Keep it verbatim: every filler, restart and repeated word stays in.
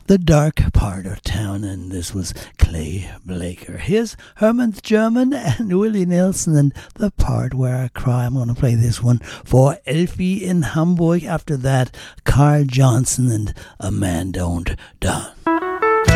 The Dark Part of Town, and this was Clay Blaker. Here's Herman German and Willie Nelson and The Part Where I Cry. I'm going to play this one for Elfie in Hamburg. After that, Carl Johnson and A Man Don't Done.